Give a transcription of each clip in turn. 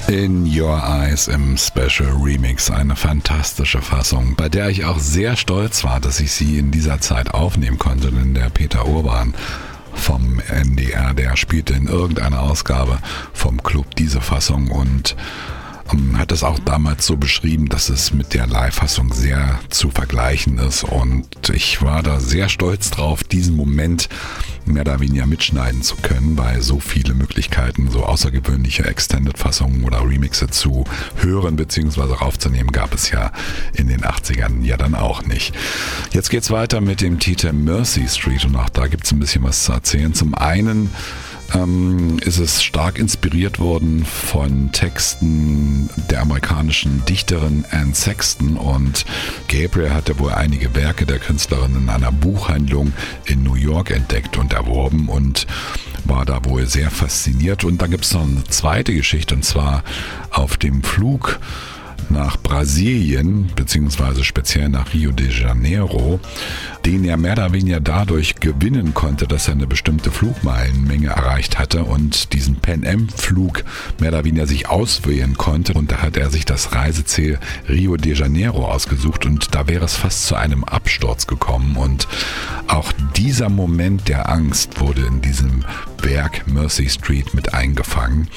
In Your Eyes im Special Remix, eine fantastische Fassung, bei der ich auch sehr stolz war, dass ich sie in dieser Zeit aufnehmen konnte, denn der Peter Urban vom NDR, der spielte in irgendeiner Ausgabe vom Club diese Fassung und hat es auch damals so beschrieben, dass es mit der Live-Fassung sehr zu vergleichen ist und ich war da sehr stolz drauf, diesen Moment mehr oder weniger mitschneiden zu können, weil so viele Möglichkeiten, so außergewöhnliche Extended-Fassungen oder Remixe zu hören bzw. aufzunehmen, gab es ja in den 80ern ja dann auch nicht. Jetzt geht's weiter mit dem Titel Mercy Street und auch da gibt's ein bisschen was zu erzählen. Zum einen ist es stark inspiriert worden von Texten der amerikanischen Dichterin Anne Sexton und Gabriel hatte wohl einige Werke der Künstlerin in einer Buchhandlung in New York entdeckt und erworben und war da wohl sehr fasziniert. Und dann gibt es noch eine zweite Geschichte und zwar auf dem Flug nach Brasilien, beziehungsweise speziell nach Rio de Janeiro, den er mehr oder weniger dadurch gewinnen konnte, dass er eine bestimmte Flugmeilenmenge erreicht hatte und diesen Pan-Am-Flug mehr oder weniger sich auswählen konnte. Und da hat er sich das Reiseziel Rio de Janeiro ausgesucht und da wäre es fast zu einem Absturz gekommen. Und auch dieser Moment der Angst wurde in diesem Werk Mercy Street mit eingefangen.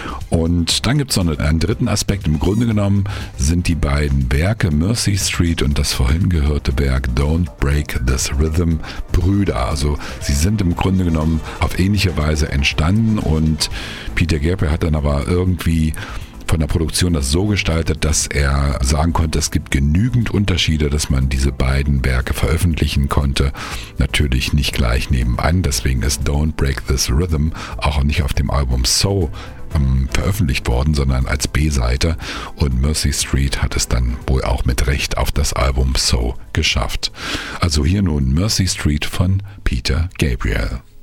Und dann gibt es noch einen dritten Aspekt. Im Grunde genommen sind die beiden Werke Mercy Street und das vorhin gehörte Werk Don't Break This Rhythm Brüder. Also sie sind im Grunde genommen auf ähnliche Weise entstanden und Peter Gabriel hat dann aber irgendwie von der Produktion das so gestaltet, dass er sagen konnte, es gibt genügend Unterschiede, dass man diese beiden Werke veröffentlichen konnte. Natürlich nicht gleich nebenan, deswegen ist Don't Break This Rhythm auch nicht auf dem Album So veröffentlicht worden, sondern als B-Seite und Mercy Street hat es dann wohl auch mit Recht auf das Album So geschafft. Also hier nun Mercy Street von Peter Gabriel.